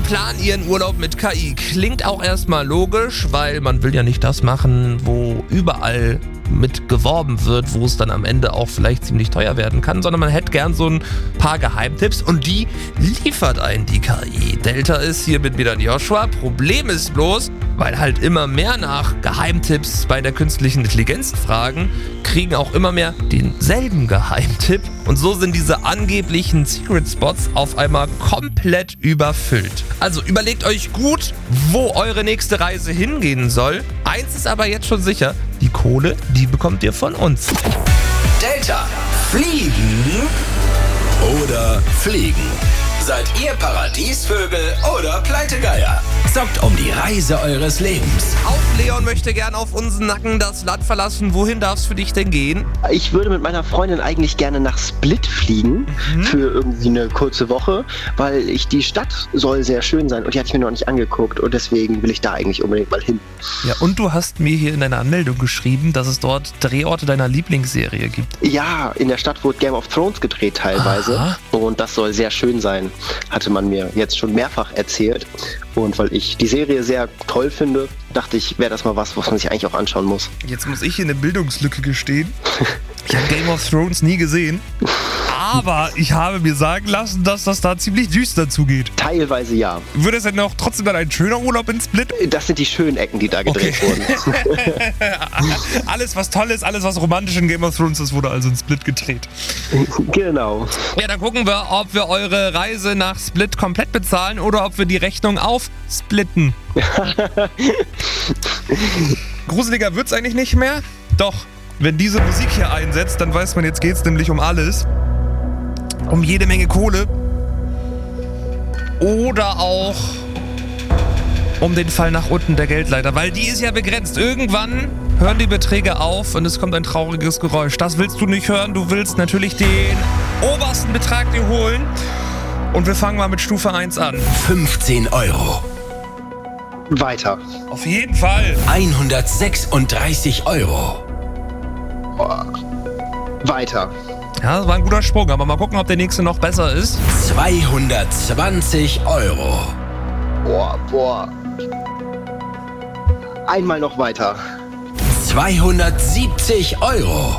planen ihren Urlaub mit KI. Klingt auch erstmal logisch, weil man will ja nicht das machen, wo überall mit geworben wird, wo es dann am Ende auch vielleicht ziemlich teuer werden kann, sondern man hätte gern so ein paar Geheimtipps und die liefert einen die KI. Delta ist hier mit mir dann Joshua. Problem ist bloß, weil halt immer mehr nach Geheimtipps bei der künstlichen Intelligenz fragen, kriegen auch immer mehr denselben Geheimtipp und so sind diese angeblichen Secret Spots auf einmal komplett überfüllt. Also überlegt euch gut, wo eure nächste Reise hingehen soll. Eins ist aber jetzt schon sicher, die Kohle, die bekommt ihr von uns. Delta. Fliegen oder fliegen? Seid ihr Paradiesvögel oder Pleitegeier? Zockt um die Reise eures Lebens. Auch Leon möchte gern auf unseren Nacken das Land verlassen. Wohin darf es für dich denn gehen? Ich würde mit meiner Freundin eigentlich gerne nach Split fliegen für irgendwie eine kurze Woche, weil die Stadt soll sehr schön sein und die hatte ich mir noch nicht angeguckt und deswegen will ich da eigentlich unbedingt mal hin. Ja, und du hast mir hier in deiner Anmeldung geschrieben, dass es dort Drehorte deiner Lieblingsserie gibt. Ja, in der Stadt wurde Game of Thrones gedreht teilweise. Aha. Und das soll sehr schön sein, hatte man mir jetzt schon mehrfach erzählt. Und weil ich die Serie sehr toll finde, dachte ich, wäre das mal was man sich eigentlich auch anschauen muss. Jetzt muss ich hier eine Bildungslücke gestehen. Ich habe Game of Thrones nie gesehen. Aber ich habe mir sagen lassen, dass das da ziemlich düster zugeht. Teilweise ja. Würde es denn auch trotzdem dann ein schöner Urlaub in Split? Das sind die schönen Ecken, die da gedreht wurden. Alles, was toll ist, alles, was romantisch in Game of Thrones ist, wurde also in Split gedreht. Genau. Ja, dann gucken wir, ob wir eure Reise nach Split komplett bezahlen oder ob wir die Rechnung aufsplitten. Gruseliger wird's eigentlich nicht mehr? Doch, wenn diese Musik hier einsetzt, dann weiß man, jetzt geht's nämlich um alles. Um jede Menge Kohle. Oder auch um den Fall nach unten der Geldleiter, weil die ist ja begrenzt. Irgendwann hören die Beträge auf und es kommt ein trauriges Geräusch. Das willst du nicht hören. Du willst natürlich den obersten Betrag dir holen. Und wir fangen mal mit Stufe 1 an. 15 Euro. Weiter. Auf jeden Fall. 136 Euro. Weiter. Ja, das war ein guter Sprung, aber mal gucken, ob der nächste noch besser ist. 220 Euro. Boah. Einmal noch weiter. 270 Euro.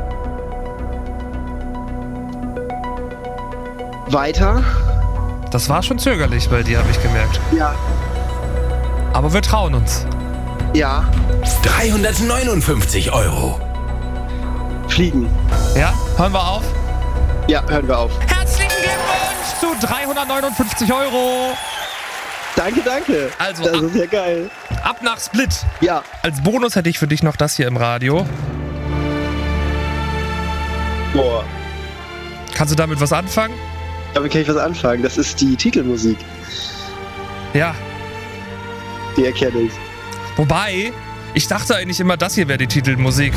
Weiter. Das war schon zögerlich bei dir, habe ich gemerkt. Ja. Aber wir trauen uns. Ja. 359 Euro. Fliegen. Ja, hören wir auf? Ja, hören wir auf. Herzlichen Glückwunsch zu 359 Euro. Danke. Also, das ist ja geil. Ab nach Split. Ja. Als Bonus hätte ich für dich noch das hier im Radio. Boah. Kannst du damit was anfangen? Damit kann ich was anfangen. Das ist die Titelmusik. Ja. Die erkenne ich. Wobei, ich dachte eigentlich immer, das hier wäre die Titelmusik.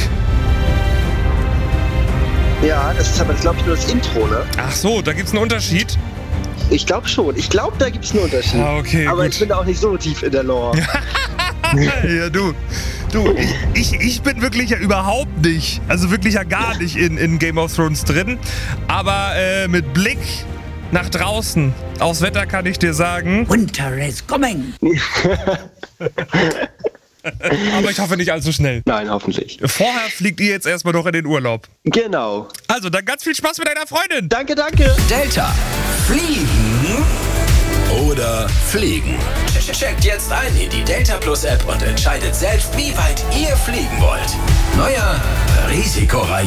Ja, das ist aber, glaube ich, nur das Intro, ne? Ach so, da gibt's einen Unterschied? Ich glaube schon. Ich glaube, da gibt es einen Unterschied. Ah, okay, aber gut. ich bin da auch nicht so tief in der Lore. Ja, du, ich bin wirklich ja überhaupt nicht, also wirklich ja gar nicht in Game of Thrones drin. Aber mit Blick nach draußen aufs Wetter kann ich dir sagen, Winter is coming. aber ich hoffe nicht allzu schnell. Nein, hoffentlich. Vorher fliegt ihr jetzt erstmal noch in den Urlaub. Genau. Also, dann ganz viel Spaß mit deiner Freundin. Danke. Delta. Fliegen oder fliegen? Checkt jetzt ein in die Delta Plus App und entscheidet selbst, wie weit ihr fliegen wollt. Neuer, risikoreicher